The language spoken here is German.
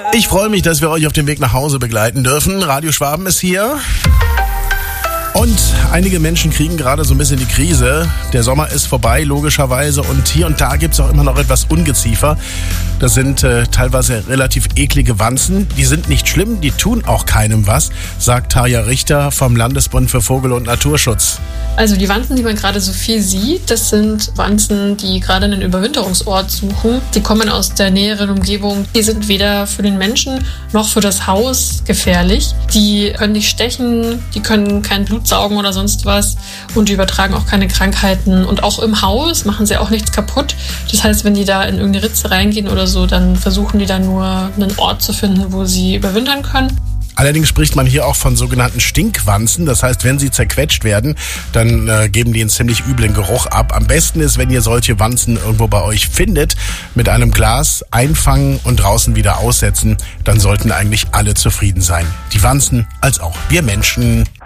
Ich freue mich, dass wir euch auf dem Weg nach Hause begleiten dürfen. Radio Schwaben ist hier. Und einige Menschen kriegen gerade so ein bisschen die Krise. Der Sommer ist vorbei, logischerweise. Und hier und da gibt es auch immer noch etwas Ungeziefer. Das sind teilweise relativ eklige Wanzen. Die sind nicht schlimm, die tun auch keinem was, sagt Tarja Richter vom Landesbund für Vogel- und Naturschutz. Also die Wanzen, die man gerade so viel sieht, das sind Wanzen, die gerade einen Überwinterungsort suchen. Die kommen aus der näheren Umgebung. Die sind weder für den Menschen noch für das Haus gefährlich. Die können nicht stechen, die können kein Blut saugen oder sonst was und die übertragen auch keine Krankheiten. Und auch im Haus machen sie auch nichts kaputt. Das heißt, wenn die da in irgendeine Ritze reingehen oder so, dann versuchen die da nur einen Ort zu finden, wo sie überwintern können. Allerdings spricht man hier auch von sogenannten Stinkwanzen. Das heißt, wenn sie zerquetscht werden, dann geben die einen ziemlich üblen Geruch ab. Am besten ist, wenn ihr solche Wanzen irgendwo bei euch findet, mit einem Glas einfangen und draußen wieder aussetzen. Dann sollten eigentlich alle zufrieden sein. Die Wanzen als auch wir Menschen.